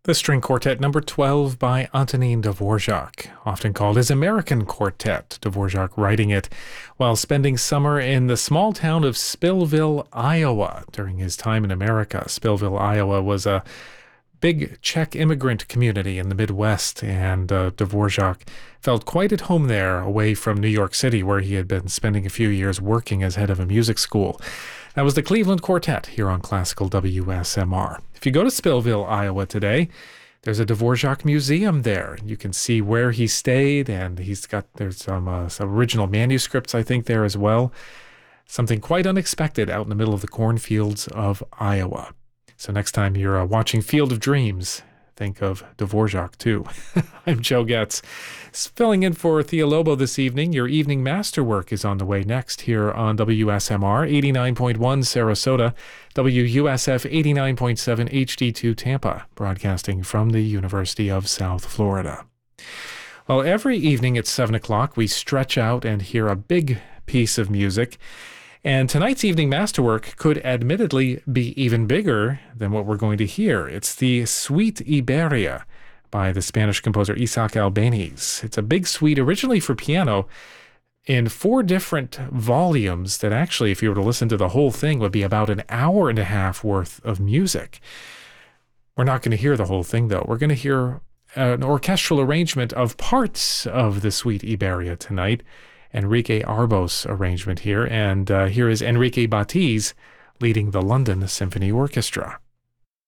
The String Quartet number 12 by Antonin Dvorak, often called his American Quartet, Dvorak writing it while spending summer in the small town of Spillville, Iowa during his time in America. Spillville, Iowa was a big Czech immigrant community in the Midwest, and Dvorak felt quite at home there, away from New York City, where he had been spending a few years working as head of a music school. That was the Cleveland Quartet here on Classical WSMR. If you go to Spillville, Iowa today, there's a Dvorak museum there. You can see where he stayed, and there's some original manuscripts, I think, there as well. Something quite unexpected out in the middle of the cornfields of Iowa. So next time you're watching Field of Dreams, think of Dvorak too. I'm Joe Getz, filling in for Thea Lobo this evening. Your evening masterwork is on the way next here on WSMR 89.1 Sarasota, WUSF 89.7 HD2 Tampa, broadcasting from the University of South Florida. Well, every evening at 7 o'clock, we stretch out and hear a big piece of music. And tonight's evening masterwork could admittedly be even bigger than what we're going to hear. It's the Suite Iberia by the Spanish composer Isaac Albéniz. It's a big suite originally for piano in 4 different volumes that actually, if you were to listen to the whole thing, would be about an hour and a half worth of music. We're not going to hear the whole thing, though. We're going to hear an orchestral arrangement of parts of the Suite Iberia tonight. Enrique Arbos arrangement here, and here is Enrique Batiz leading the London Symphony Orchestra.